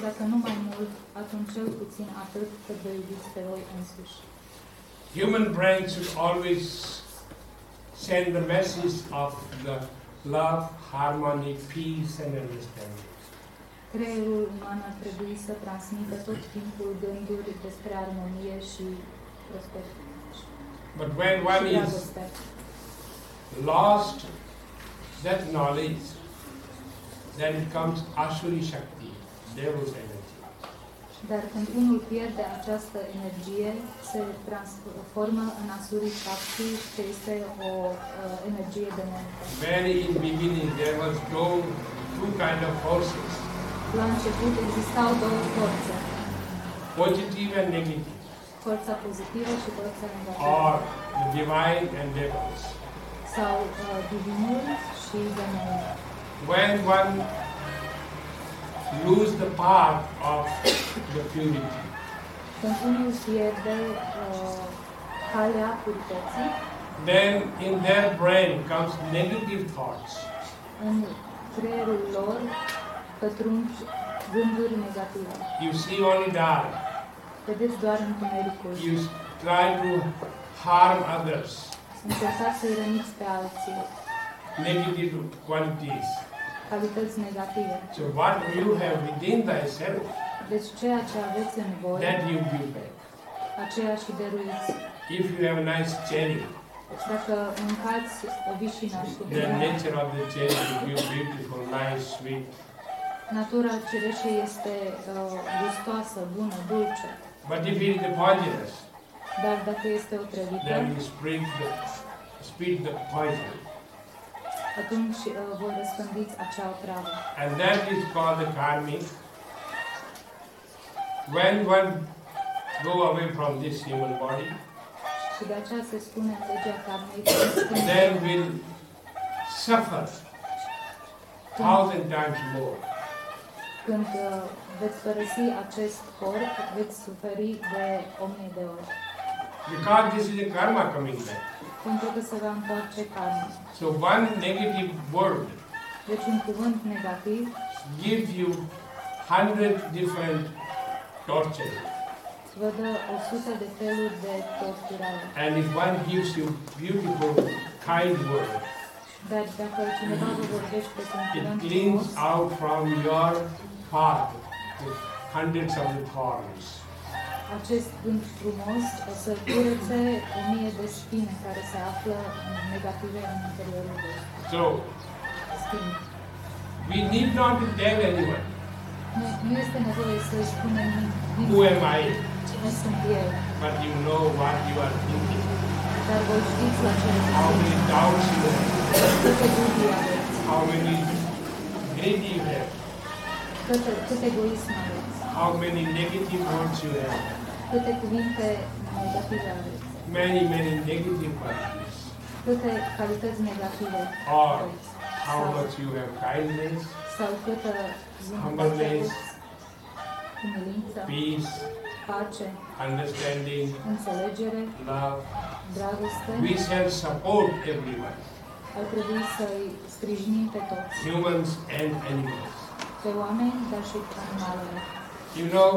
dacă nu mai mult, atunci cel puțin atât cât vă iubiți pe voi însuși. Human brain should always send the message of the love, harmony, peace and understanding. Creierul uman ar trebui să transmită tot timpul gânduri despre armonie și prosperitate. But when one is lost that knowledge, then it comes Asuri Shakti, Deva's energy. Dar când unul pierde această energie, se transformă în Asuri Shakti, ce este o energie demonică. Very in beginning there was two kind of forces. La început existau două forțe. Positive and negative. Forța pozitivă și forța negativă. Or the divine and devils. Sau divinul și demonul. When one lose the path of the purity, când unul pierde calea purității, then in their brain comes negative thoughts. În creierul lor pătrund gânduri negative. You see only dark. Vedeți doar întunericul. You try to harm others. Încercați să-i răniți pe alții. Negative qualities. Calități negative. So what you have within thyself, deci ceea ce aveți în voi, that you give back. Aceea și dăruiți. If you have a nice cherry, dacă mâncați vișina și the nature of the cherry will be beautiful, nice, sweet. Natura cireșei este gustoasă, bună, dulce. But if it is poisonous, dar dacă este otrăvită, then you spread the poison. Atunci voi răspândiți acea otravă. And that is called the karmic. When one go away from this human body, și de aceea se spune în legea karmic, then will suffer 1,000 times more. Când veți părăsi acest corp, veți suferi de 1000 de ori. Because this is a karma coming back. Pentru că se va întoarce karma. So one negative word, deci un cuvânt negativ, gives you 100 different tortures. Vă dă 100 de feluri de torturare. And if one gives you beautiful, kind word, dar dacă cineva vă vorbește cu un cuvânt it cleans out from your path the hundreds of the thorns. Acest gând frumos o să curețe 1000 de spine care se află negative în interiorul vostru. So, we need not to tell anyone. Nu este nevoie să spunem nimeni. Who am I? Cine sunt eu? But you know what you are thinking. Dar voi știți la ce how many doubts you have. câte dubii aveți. How many greed you have. Cât egoism aveți. How many negative words you have. Câte cuvinte negative aveți. Many negative qualities. Câte calități negative Or aveți. how much you have kindness, sau câtă humbleness, umilință, peace, pace, understanding, înțelegere, love. dragoste. We shall support everyone. Ar trebui să-i sprijinim pe toți. Humans and animals. Pe oameni, dar și animalele. You know,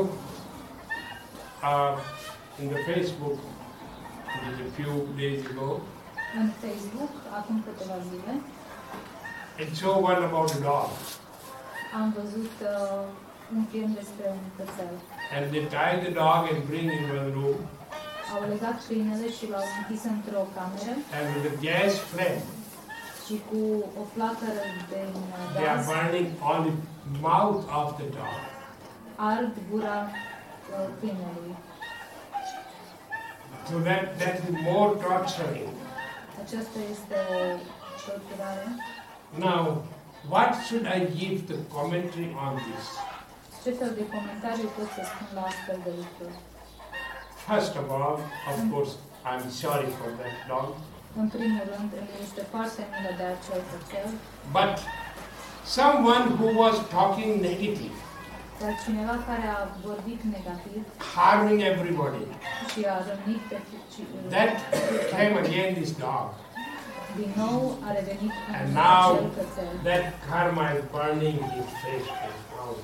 in the Facebook, a few days ago, în Facebook, acum câteva zile, it showed one about a dog. am văzut un film despre un cățel. And they tie the dog and bring in one room. Au legat câinele și l-au închis într-o cameră. And with the gas flame, și cu o flacără de they are gaz, burning on the mouth of the dog. ard gura câinelui. So that is more torturing. Aceasta este o torturare. Now, what should I give the commentary on this? Ce fel de comentariu pot să spun la astfel de lucruri? First of all, of course, I'm sorry for that dog. În primul rând, îmi este foarte milă de acel cățel. But someone who was talking negative, dar cineva care a vorbit negativ, harming everybody, și a rănit pe that came again this dog. Din nou a revenit and în now acel cățel. that karma is burning his face.